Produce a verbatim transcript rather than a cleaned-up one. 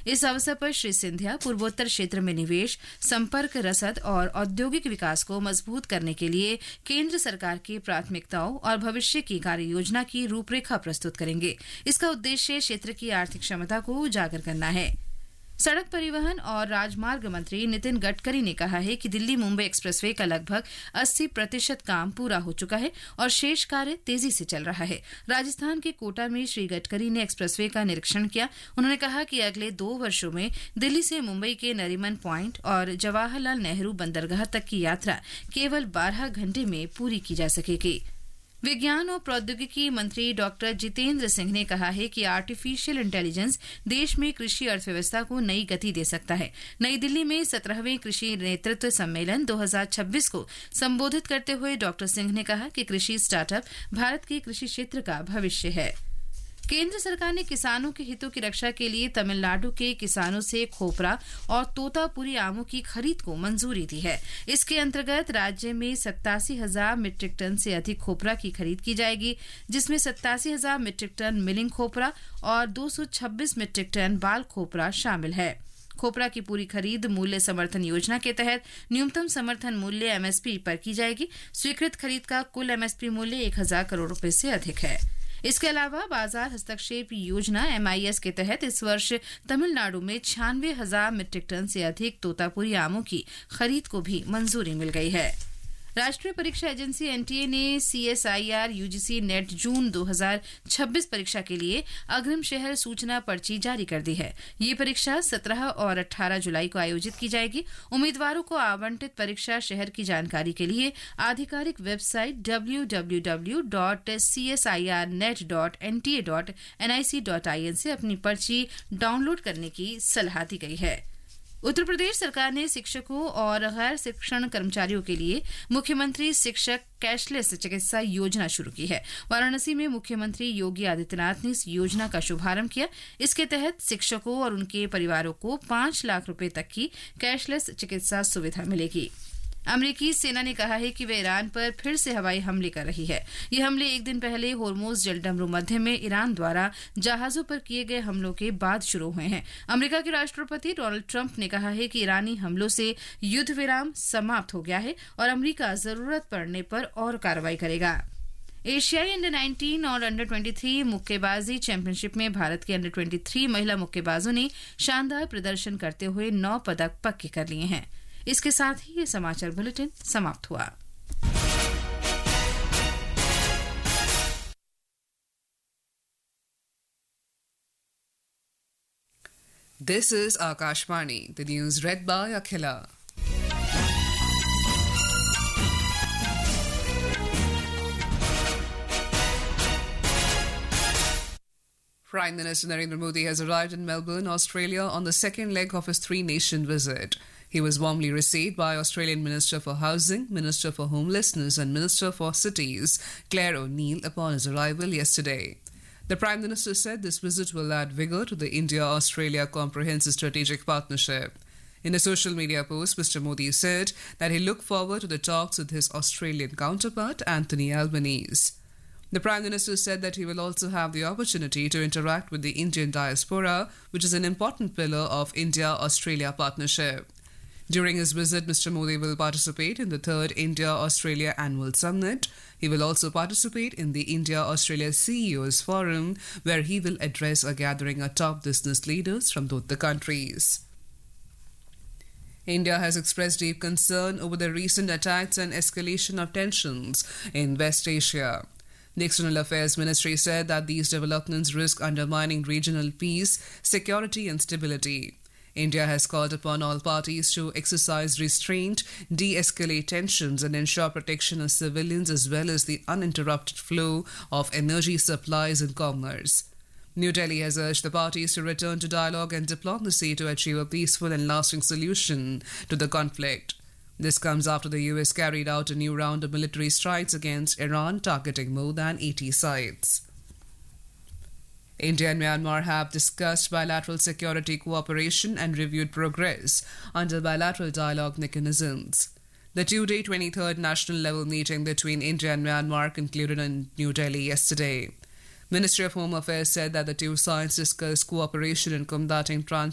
इस अवसर पर श्री सिंधिया पूर्वोत्तर क्षेत्र में निवेश, संपर्क, रसद और औद्योगिक विकास को मजबूत करने के लिए केंद्र सरकार की प्राथमिकताओं और भविष्य की कार्य योजना की रूपरेखा प्रस्तुत करेंगे। इसका उद्देश्य क्षेत्र की आर्थिक क्षमता को उजागर करना है। सड़क परिवहन और राजमार्ग मंत्री नितिन गडकरी ने कहा है कि दिल्ली मुंबई एक्सप्रेसवे का लगभग अस्सी प्रतिशत काम पूरा हो चुका है और शेष कार्य तेजी से चल रहा है। राजस्थान के कोटा में श्री गडकरी ने एक्सप्रेसवे का निरीक्षण किया। उन्होंने कहा कि अगले दो वर्षों में दिल्ली से मुंबई के नरीमन प्वाइंट और जवाहरलाल नेहरू बंदरगाह तक की यात्रा केवल बारह घंटे में पूरी की जा सकेगी। विज्ञान और प्रौद्योगिकी मंत्री डॉक्टर जितेंद्र सिंह ने कहा है कि आर्टिफिशियल इंटेलिजेंस देश में कृषि अर्थव्यवस्था को नई गति दे सकता है। नई दिल्ली में सत्रहवें कृषि नेतृत्व सम्मेलन दो हज़ार छब्बीस को संबोधित करते हुए डॉक्टर सिंह ने कहा कि कृषि स्टार्टअप भारत के कृषि क्षेत्र का भविष्य है। केंद्र सरकार ने किसानों के हितों की रक्षा के लिए तमिलनाडु के किसानों से खोपरा और तोतापुरी आमों की खरीद को मंजूरी दी है। इसके अंतर्गत राज्य में सत्तासी हजार मीट्रिक टन से अधिक खोपरा की खरीद की जाएगी, जिसमें सत्तासी हजार मीट्रिक टन मिलिंग खोपरा और दो सौ छब्बीस मीट्रिक टन बाल खोपरा शामिल है। खोपरा की पूरी खरीद मूल्य समर्थन योजना के तहत न्यूनतम समर्थन मूल्य एमएसपी पर की जाएगी। स्वीकृत खरीद का कुल एमएसपी मूल्य एक हजार करोड़ रुपए से अधिक है। इसके अलावा बाजार हस्तक्षेप योजना एमआईएस के तहत इस वर्ष तमिलनाडु में छियानवे हजार मीट्रिक टन से अधिक तोतापुरी आमों की खरीद को भी मंजूरी मिल गई है। राष्ट्रीय परीक्षा एजेंसी एनटीए ने सीएसआईआर यूजीसी नेट जून दो हज़ार छब्बीस परीक्षा के लिए अग्रिम शहर सूचना पर्ची जारी कर दी है। ये परीक्षा सत्रह और अठारह जुलाई को आयोजित की जाएगी। उम्मीदवारों को आवंटित परीक्षा शहर की जानकारी के लिए आधिकारिक website W W W dot C S I R net dot N T A dot N I C dot I N से अपनी पर्ची डाउनलोड करने की सलाह दी गई है। उत्तर प्रदेश सरकार ने शिक्षकों और गैर शिक्षण कर्मचारियों के लिए मुख्यमंत्री शिक्षक कैशलेस चिकित्सा योजना शुरू की है। वाराणसी में मुख्यमंत्री योगी आदित्यनाथ ने इस योजना का शुभारंभ किया। इसके तहत शिक्षकों और उनके परिवारों को पांच लाख रुपए तक की कैशलेस चिकित्सा सुविधा मिलेगी। अमेरिकी सेना ने कहा है कि वे ईरान पर फिर से हवाई हमले कर रही है। ये हमले एक दिन पहले होर्मुज जलडमरू मध्य में ईरान द्वारा जहाजों पर किए गए हमलों के बाद शुरू हुए हैं। अमेरिका के राष्ट्रपति डोनाल्ड ट्रंप ने कहा है कि ईरानी हमलों से युद्ध विराम समाप्त हो गया है और अमेरिका जरूरत पड़ने पर और कार्रवाई करेगा। एशियाई अंडर नाइनटीन और अंडर तेईस मुक्केबाजी चैंपियनशिप में भारत के अंडर तेईस महिला मुक्केबाजों ने शानदार प्रदर्शन करते हुए नौ पदक पक्के कर लिए हैं। इसके साथ ही ये समाचार बुलेटिन समाप्त हुआ। This is Akashvani, the news read by Akhila. Prime Minister Narendra Modi has arrived in Melbourne, Australia on the second leg of his three-nation visit. He was warmly received by Australian Minister for Housing, Minister for Homelessness and Minister for Cities, Claire O'Neill, upon his arrival yesterday. The Prime Minister said this visit will add vigour to the India-Australia Comprehensive Strategic Partnership. In a social media post, Mister Modi said that he looked forward to the talks with his Australian counterpart, Anthony Albanese. The Prime Minister said that he will also have the opportunity to interact with the Indian diaspora, which is an important pillar of India-Australia partnership. During his visit, Mister Modi will participate in the third India-Australia Annual Summit. He will also participate in the India-Australia C E Os Forum, where he will address a gathering of top business leaders from both the countries. India has expressed deep concern over the recent attacks and escalation of tensions in West Asia. The External Affairs Ministry said that these developments risk undermining regional peace, security and stability. India has called upon all parties to exercise restraint, de-escalate tensions and ensure protection of civilians as well as the uninterrupted flow of energy supplies and commerce. New Delhi has urged the parties to return to dialogue and diplomacy to achieve a peaceful and lasting solution to the conflict. This comes after the U S carried out a new round of military strikes against Iran, targeting more than eighty sites. India and Myanmar have discussed bilateral security cooperation and reviewed progress under bilateral dialogue mechanisms. The two-day twenty-third national level meeting between India and Myanmar concluded in New Delhi yesterday. Ministry of Home Affairs said that the two sides discussed cooperation in combating trans